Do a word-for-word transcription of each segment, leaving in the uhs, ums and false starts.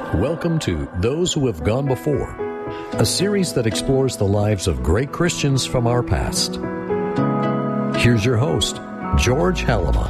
Welcome to Those Who Have Gone Before, a series that explores the lives of great Christians from our past. Here's your host, George Halama.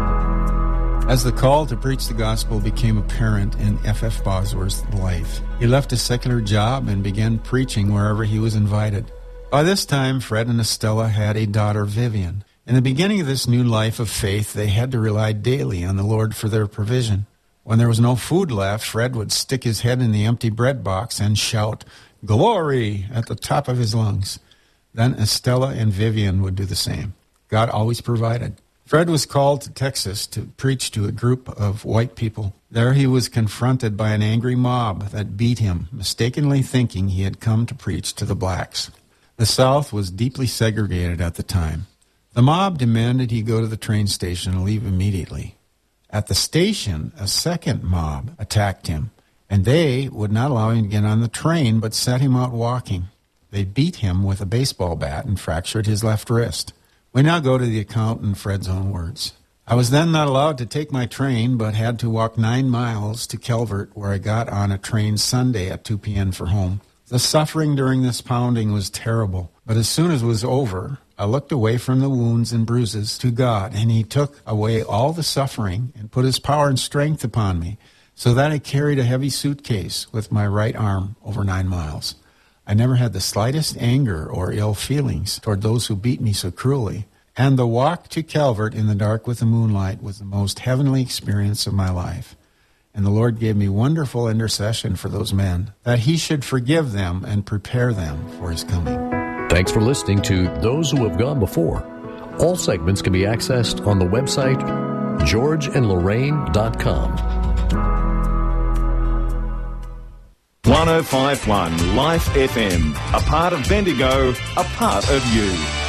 As the call to preach the gospel became apparent in F F Bosworth's life, he left a secular job and began preaching wherever he was invited. By this time, Fred and Estella had a daughter, Vivian. In the beginning of this new life of faith, they had to rely daily on the Lord for their provision. When there was no food left, Fred would stick his head in the empty bread box and shout, "Glory!" at the top of his lungs. Then Estella and Vivian would do the same. God always provided. Fred was called to Texas to preach to a group of white people. There he was confronted by an angry mob that beat him, mistakenly thinking he had come to preach to the blacks. The South was deeply segregated at the time. The mob demanded he go to the train station and leave immediately. At the station, a second mob attacked him, and they would not allow him to get on the train, but set him out walking. They beat him with a baseball bat and fractured his left wrist. We now go to the account in Fred's own words. I was then not allowed to take my train, but had to walk nine miles to Calvert, where I got on a train Sunday at two p.m. for home. The suffering during this pounding was terrible, but as soon as it was over, I looked away from the wounds and bruises to God, and he took away all the suffering and put his power and strength upon me, so that I carried a heavy suitcase with my right arm over nine miles. I never had the slightest anger or ill feelings toward those who beat me so cruelly, and the walk to Calvert in the dark with the moonlight was the most heavenly experience of my life. And the Lord gave me wonderful intercession for those men, that he should forgive them and prepare them for his coming. Thanks for listening to Those Who Have Gone Before. All segments can be accessed on the website george and lorraine dot com. one oh five point one Life F M, a part of Bendigo, a part of you.